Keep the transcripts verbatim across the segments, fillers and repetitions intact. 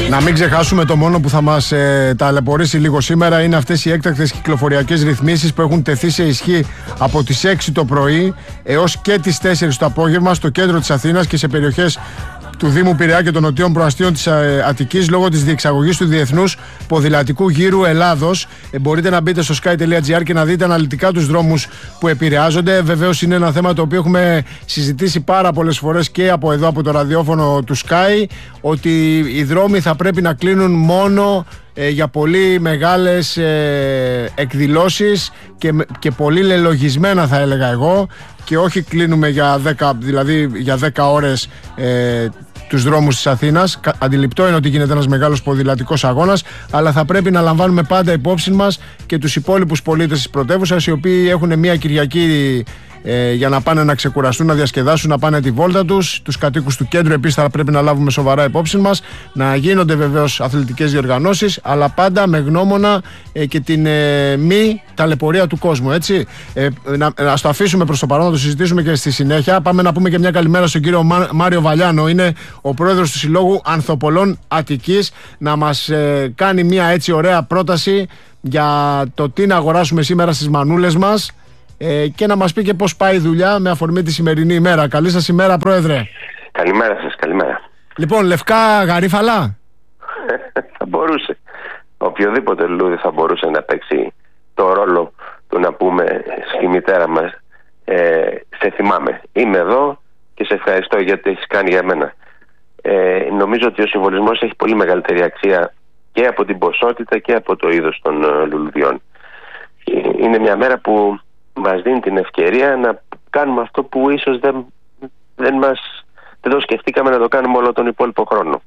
Να μην ξεχάσουμε το μόνο που θα μας ε, ταλαιπωρήσει λίγο σήμερα είναι αυτές οι έκτακτες κυκλοφοριακές ρυθμίσεις που έχουν τεθεί σε ισχύ από τις έξι το πρωί έως και τις τέσσερις το απόγευμα στο κέντρο της Αθήνας και σε περιοχές του Δήμου Πειραιά και των νοτιών προαστίων της Αττικής λόγω της διεξαγωγής του Διεθνούς Ποδηλατικού Γύρου Ελλάδος. Ε, μπορείτε να μπείτε στο sky τελεία gr και να δείτε αναλυτικά τους δρόμους που επηρεάζονται. Βεβαίως είναι ένα θέμα το οποίο έχουμε συζητήσει πάρα πολλές φορές και από εδώ από το ραδιόφωνο του Sky, ότι οι δρόμοι θα πρέπει να κλείνουν μόνο ε, για πολύ μεγάλες ε, εκδηλώσεις και, και πολύ λελογισμένα, θα έλεγα εγώ, και όχι κλείνουμε για δέκα, δηλαδή για δέκα ώρες ε, τους δρόμους της Αθήνας. Αντιληπτό είναι ότι γίνεται ένας μεγάλος ποδηλατικός αγώνας, αλλά θα πρέπει να λαμβάνουμε πάντα υπόψη μας και τους υπόλοιπους πολίτες της πρωτεύουσας, οι οποίοι έχουν μια Κυριακή ε, για να πάνε να ξεκουραστούν, να διασκεδάσουν, να πάνε τη βόλτα τους. Τους κατοίκους του κέντρου επίσης θα πρέπει να λάβουμε σοβαρά υπόψη μας, να γίνονται βεβαίως αθλητικές διοργανώσεις, αλλά πάντα με γνώμονα ε, και την ε, μη ταλαιπωρία του κόσμου, έτσι. Ε, να, να το αφήσουμε προς το παρόν, να το συζητήσουμε και στη συνέχεια. Πάμε να πούμε και μια καλημέρα στον κύριο Μά, Μάριο Βαλιάνο, είναι ο πρόεδρος του Συλλόγου Ανθοπολών Αττικής, να μας ε, κάνει μια έτσι ωραία πρόταση για το τι να αγοράσουμε σήμερα στις μανούλες μας ε, και να μας πει και πώς πάει η δουλειά με αφορμή τη σημερινή ημέρα. Καλή σας ημέρα, πρόεδρε. Καλημέρα σας, καλημέρα. Λοιπόν, λευκά γαρίφαλα. Θα μπορούσε. Οποιοδήποτε λουλούδι θα μπορούσε να παίξει το ρόλο του να πούμε στη μητέρα μας ε, σε θυμάμαι, είμαι εδώ και σε ευχαριστώ γιατί έχεις κάνει για μένα. Ε, νομίζω ότι ο συμβολισμός έχει πολύ μεγαλύτερη αξία και από την ποσότητα και από το είδος των uh, λουλουδιών. Είναι μια μέρα που μας δίνει την ευκαιρία να κάνουμε αυτό που ίσως δεν, δεν μας δεν το σκεφτήκαμε να το κάνουμε όλο τον υπόλοιπο χρόνο.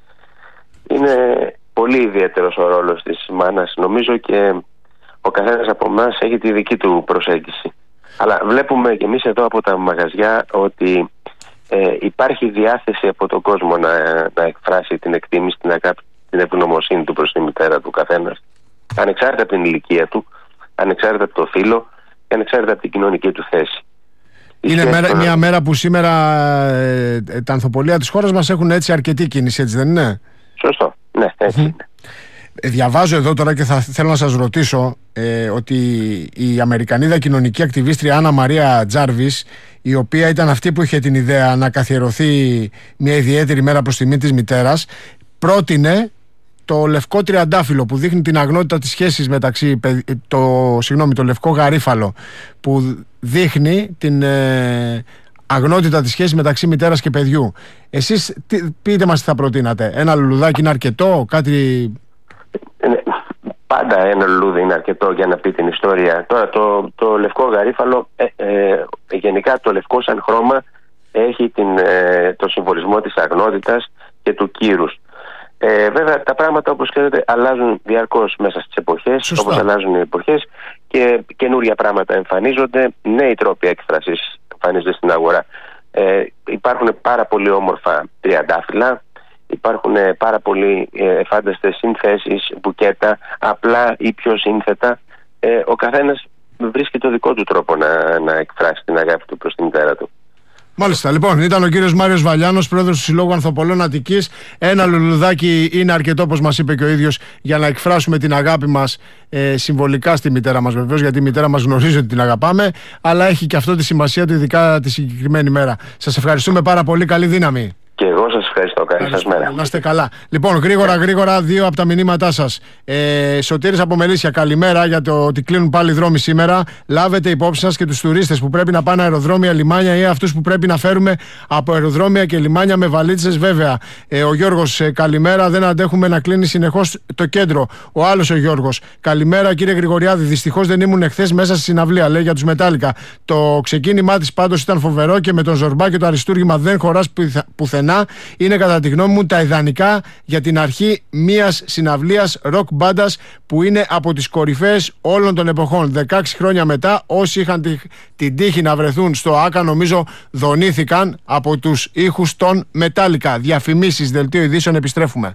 Είναι πολύ ιδιαίτερος ο ρόλος της μάνας, νομίζω, και ο καθένας από εμάς έχει τη δική του προσέγγιση. Αλλά βλέπουμε και εμείς εδώ από τα μαγαζιά ότι ε, υπάρχει διάθεση από τον κόσμο να, να εκφράσει την εκτίμηση, την αγάπη, την ευγνωμοσύνη του προς τη μητέρα του καθένας, ανεξάρτητα από την ηλικία του, ανεξάρτητα από το φύλο και ανεξάρτητα από την κοινωνική του θέση. Είναι μέρα, μια μέρα που σήμερα ε, ε, τα ανθοπολία της χώρας μας έχουν έτσι αρκετή κίνηση, έτσι δεν είναι? Σωστό, ναι, έτσι είναι. Διαβάζω εδώ τώρα και θα θέλω να σας ρωτήσω ε, ότι η Αμερικανίδα κοινωνική ακτιβίστρια Άννα Μαρία Τζάρβις, η οποία ήταν αυτή που είχε την ιδέα να καθιερωθεί μια ιδιαίτερη μέρα προς τιμή της μητέρας, πρότεινε το λευκό τριαντάφυλλο που δείχνει την αγνότητα της σχέσης μεταξύ, το, συγγνώμη, το λευκό γαρίφαλο που δείχνει την ε, αγνότητα της σχέσης μεταξύ μητέρας και παιδιού. Εσείς τι, πείτε μας τι θα προτείνατε? Ένα λουλουδάκι είναι αρκετό, κάτι... Πάντα ένα λουλούδι είναι αρκετό για να πει την ιστορία. Τώρα το, το λευκό γαρίφαλο, ε, ε, γενικά το λευκό σαν χρώμα έχει την, ε, το συμβολισμό της αγνότητας και του κύρους. Ε, βέβαια τα πράγματα, όπως ξέρετε, αλλάζουν διαρκώς μέσα στις εποχές. Σωστά. Όπως αλλάζουν οι εποχές και καινούρια πράγματα εμφανίζονται, νέοι τρόποι έκφρασης εμφανίζονται στην αγορά. Ε, υπάρχουν πάρα πολύ όμορφα τριαντάφυλλα, υπάρχουν πάρα πολύ ε, φάνταστες συνθέσεις, μπουκέτα, απλά ή πιο σύνθετα. Ε, ο καθένας βρίσκει το δικό του τρόπο να, να εκφράσει την αγάπη του προς την μητέρα του. Μάλιστα, λοιπόν, ήταν ο κύριος Μάριος Βαλιάνος, πρόεδρος του Συλλόγου Ανθοπολών Αττικής. Ένα λουλουδάκι είναι αρκετό, όπως μας είπε και ο ίδιος, για να εκφράσουμε την αγάπη μας ε, συμβολικά στη μητέρα μας, βεβαίως, γιατί η μητέρα μας γνωρίζει ότι την αγαπάμε, αλλά έχει και αυτό τη σημασία του, ειδικά τη συγκεκριμένη μέρα. Σας ευχαριστούμε πάρα πολύ. Καλή δύναμη. Και εγώ σας ευχαριστώ. Καλή σας μέρα. Να είστε καλά. Λοιπόν, γρήγορα, γρήγορα, δύο από τα μηνύματά σας. Ε, Σωτήρης από Μελίσια, καλημέρα, για το ότι κλείνουν πάλι δρόμοι σήμερα. Λάβετε υπόψη σας και τους τουρίστες που πρέπει να πάνε αεροδρόμια, λιμάνια ή αυτούς που πρέπει να φέρουμε από αεροδρόμια και λιμάνια με βαλίτσες, βέβαια. Ε, ο Γιώργος, ε, καλημέρα. Δεν αντέχουμε να κλείνει συνεχώς το κέντρο. Ο άλλος ο Γιώργος, καλημέρα, κύριε Γρηγοριάδη. Δυστυχώς δεν ήμουν εχθές μέσα στη συναυλία, λέει, για τους Μετάλλικα. Το ξεκίνημά της πάντως ήταν φοβερό και με τον Ζορμπά και το αριστούργημα δεν χωράς πουθενά. Είναι κατά τη γνώμη μου τα ιδανικά για την αρχή μιας συναυλίας ροκ μπάντας που είναι από τις κορυφαίες όλων των εποχών. δεκαέξι χρόνια μετά, όσοι είχαν τη, την τύχη να βρεθούν στο ΆΚΑ, νομίζω δονήθηκαν από τους ήχους των Μετάλλικα. Διαφημίσεις, δελτίο ειδήσεων, επιστρέφουμε.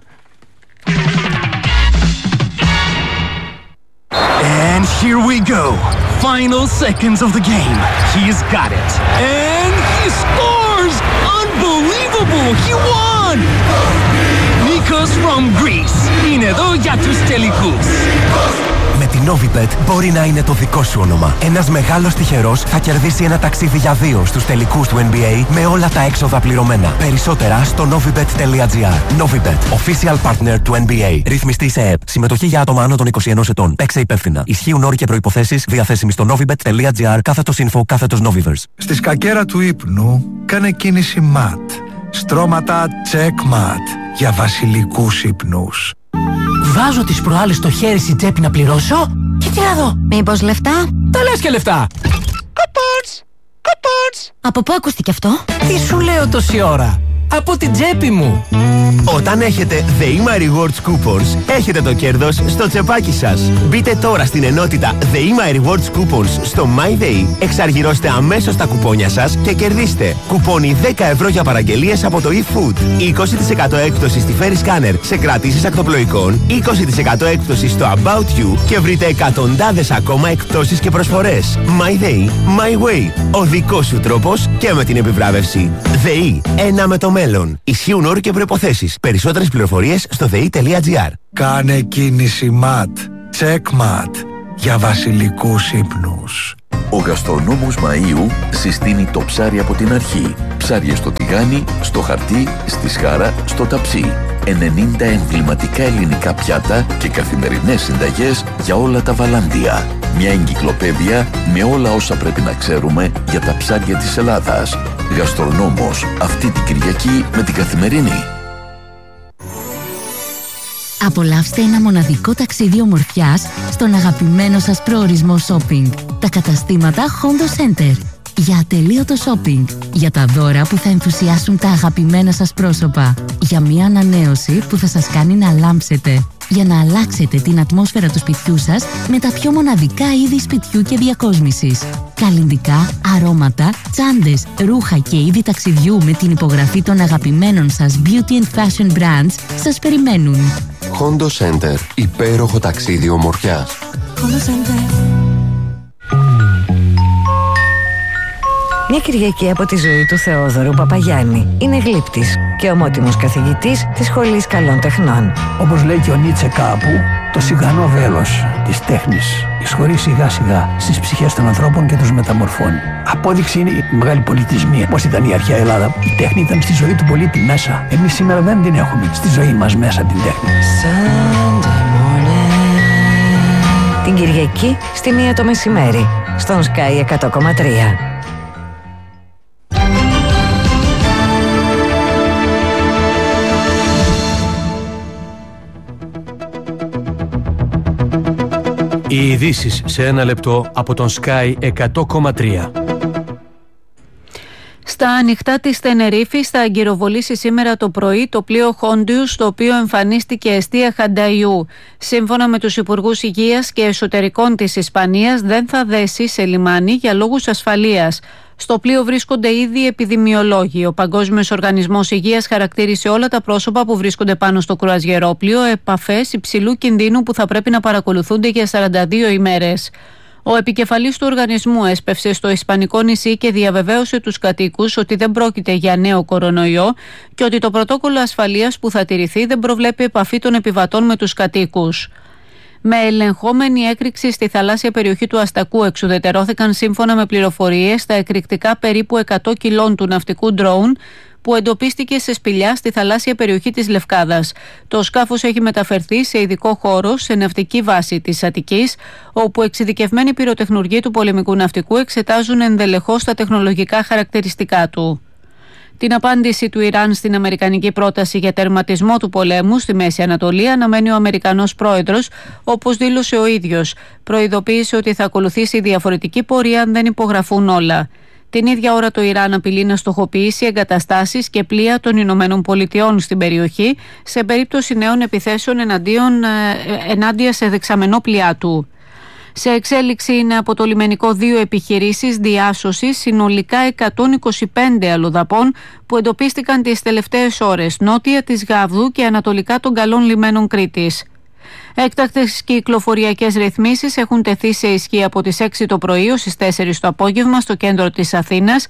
And here we go. Final seconds of the game. He's got it. And he scores! Unbelievable! He won! Nicklas from Greece. Είναι εδώ για τους τελικούς. Με την Novibet μπορεί να είναι το δικό σου όνομα. Ένας μεγάλος τυχερός θα κερδίσει ένα ταξίδι για δύο στους τελικούς του N B A με όλα τα έξοδα πληρωμένα. Περισσότερα στο novibet τελεία gr. Novibet, official partner του N B A. Ρυθμιστή σε ΕΕΠ. Συμμετοχή για άτομα άνω των είκοσι ενός ετών. Παίξε υπεύθυνα. Ισχύουν όροι και προϋποθέσεις. Διαθέσιμοι στο novibet τελεία gr. Κάθετος info, κάθετος Noviverse. Στη σκακέρα του ύπνου κάνε κίνηση ματ. Στρώματα checkmat για βασιλικούς ύπνους. Βάζω τις προάλλες στο χέρι στην τσέπη να πληρώσω και τι να δω. Μήπως λεφτά? Τα λες και λεφτά. Κοπότς! Κοπότς! Από πού ακούστηκε αυτό? Τι σου λέω τόση ώρα? Από την τσέπη μου. Όταν έχετε ΔΕΗΜΑ Rewards Coupons, έχετε το κέρδος στο τσεπάκι σας. Μπείτε τώρα στην ενότητα ΔΕΗΜΑ Rewards Coupons στο MyDay, εξαργυρώστε αμέσως τα κουπόνια σας και κερδίστε κουπόνι δέκα ευρώ για παραγγελίες από το eFood, είκοσι τοις εκατό έκπτωση στη Ferry Scanner σε κρατήσεις ακτοπλοϊκών, είκοσι τοις εκατό έκπτωση στο About You και βρείτε εκατοντάδες ακόμα εκπτώσεις και προσφορές. MyDay, My Way. Ο δικός σου τρόπος και με την επιβράβευση. ΔΕΗ, ένα με το μέλλον. Ισχύουν όροι και προϋποθέσεις. Περισσότερες πληροφορίες στο δε ι τελεία τζι άρ. Κάνε κίνηση ματ. Checkmat για βασιλικούς ύπνους. Ο γαστρονόμος Μαΐου συστήνει το ψάρι από την αρχή. Ψάρια στο τηγάνι, στο χαρτί, στη σχάρα, στο ταψί. ενενήντα εμβληματικά ελληνικά πιάτα και καθημερινές συνταγές για όλα τα βαλάντια. Μια εγκυκλοπαίδεια με όλα όσα πρέπει να ξέρουμε για τα ψάρια της Ελλάδας. Γαστρονόμος, αυτή την Κυριακή με την Καθημερινή. Απολαύστε ένα μοναδικό ταξίδι ομορφιάς στον αγαπημένο σας προορισμό shopping. Τα καταστήματα Hondo Center. Για ατελείωτο shopping. Για τα δώρα που θα ενθουσιάσουν τα αγαπημένα σας πρόσωπα. Για μια ανανέωση που θα σας κάνει να λάμψετε. Για να αλλάξετε την ατμόσφαιρα του σπιτιού σας με τα πιο μοναδικά είδη σπιτιού και διακόσμησης. Καλλυντικά, αρώματα, τσάντες, ρούχα και είδη ταξιδιού με την υπογραφή των αγαπημένων σας beauty and fashion brands σας περιμένουν. Hondo Center. Υπέροχο ταξίδι ομορφιάς. Hondo Center. Μια Κυριακή από τη ζωή του Θεόδωρου Παπαγιάννη. Είναι γλύπτης και ομότιμος καθηγητής της Σχολής Καλών Τεχνών. Όπως λέει και ο Νίτσε κάπου, το σιγανό βέλος της τέχνης εισχωρεί σιγά σιγά στις ψυχές των ανθρώπων και τους μεταμορφώνει. Απόδειξη είναι η μεγάλη πολιτισμία. Πώς ήταν η αρχαία Ελλάδα. Η τέχνη ήταν στη ζωή του πολίτη μέσα. Εμείς σήμερα δεν την έχουμε στη ζωή μας μέσα την τέχνη. Την Κυριακή στη μία το μεσημέρι στον Sky εκατό κόμμα τρία. Οι ειδήσεις σε ένα λεπτό από τον Sky εκατό κόμμα τρία. Στα ανοιχτά της Τενερίφης θα αγκυροβολήσει σήμερα το πρωί το πλοίο Χόντιους, στο οποίο εμφανίστηκε εστία Χανταϊού. Σύμφωνα με τους Υπουργούς Υγείας και Εσωτερικών της Ισπανίας, δεν θα δέσει σε λιμάνι για λόγους ασφαλείας. Στο πλοίο βρίσκονται ήδη επιδημιολόγοι. Ο Παγκόσμιος Οργανισμός Υγείας χαρακτήρισε όλα τα πρόσωπα που βρίσκονται πάνω στο κρουαζιερόπλοιο επαφές υψηλού κινδύνου που θα πρέπει να παρακολουθούνται για σαράντα δύο ημέρες. Ο επικεφαλής του οργανισμού έσπευσε στο Ισπανικό νησί και διαβεβαίωσε τους κατοίκους ότι δεν πρόκειται για νέο κορονοϊό και ότι το πρωτόκολλο ασφαλείας που θα τηρηθεί δεν προβλέπει επαφή των επιβατών με τους κατοίκους. Με ελεγχόμενη έκρηξη στη θαλάσσια περιοχή του Αστακού εξουδετερώθηκαν σύμφωνα με πληροφορίες τα εκρηκτικά περίπου εκατό κιλών του ναυτικού ντρόουν που εντοπίστηκε σε σπηλιά στη θαλάσσια περιοχή της Λευκάδας. Το σκάφος έχει μεταφερθεί σε ειδικό χώρο σε ναυτική βάση της Αττικής, όπου εξειδικευμένοι πυροτεχνουργοί του πολεμικού ναυτικού εξετάζουν ενδελεχώς τα τεχνολογικά χαρακτηριστικά του. Την απάντηση του Ιράν στην αμερικανική πρόταση για τερματισμό του πολέμου στη Μέση Ανατολή αναμένει ο Αμερικανός πρόεδρος, όπως δήλωσε ο ίδιος. Προειδοποίησε ότι θα ακολουθήσει διαφορετική πορεία αν δεν υπογραφούν όλα. Την ίδια ώρα το Ιράν απειλεί να στοχοποιήσει εγκαταστάσεις και πλοία των Ηνωμένων Πολιτειών στην περιοχή σε περίπτωση νέων επιθέσεων εναντίον, ενάντια σε δεξαμενόπλοιά του. Σε εξέλιξη είναι από το λιμενικό δύο επιχειρήσεις διάσωσης συνολικά εκατόν είκοσι πέντε αλλοδαπών που εντοπίστηκαν τις τελευταίες ώρες νότια της Γάβδου και ανατολικά των καλών λιμένων Κρήτης. Έκτακτες κυκλοφοριακές ρυθμίσεις έχουν τεθεί σε ισχύ από τις έξι το πρωί ως τις τέσσερις το απόγευμα στο κέντρο της Αθήνας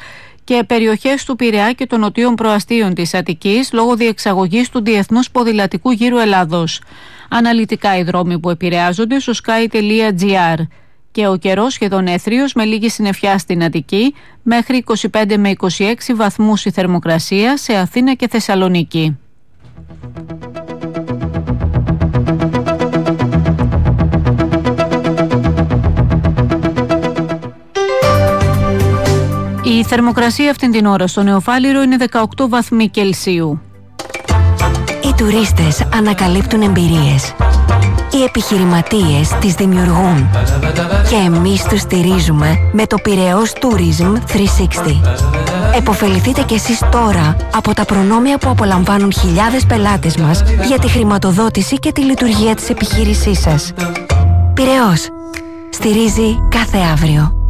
και περιοχές του Πειραιά και των νοτίων προαστίων της Αττικής λόγω διεξαγωγής του Διεθνούς Ποδηλατικού Γύρου Ελλάδος. Αναλυτικά οι δρόμοι που επηρεάζονται στο sky τελεία gr. Και ο καιρός σχεδόν έθριος με λίγη συννεφιά στην Αττική, μέχρι είκοσι πέντε με είκοσι έξι βαθμούς η θερμοκρασία σε Αθήνα και Θεσσαλονίκη. Η θερμοκρασία αυτήν την ώρα στο Νεοφάλιρο είναι δεκαοκτώ βαθμοί Κελσίου. Οι τουρίστες ανακαλύπτουν εμπειρίες. Οι επιχειρηματίες τις δημιουργούν. Και εμείς τους στηρίζουμε με το Πειραιώς Tourism τριακόσια εξήντα. Εποφεληθείτε κι εσείς τώρα από τα προνόμια που απολαμβάνουν χιλιάδες πελάτες μας για τη χρηματοδότηση και τη λειτουργία της επιχείρησής σας. Πειραιώς. Στηρίζει κάθε αύριο.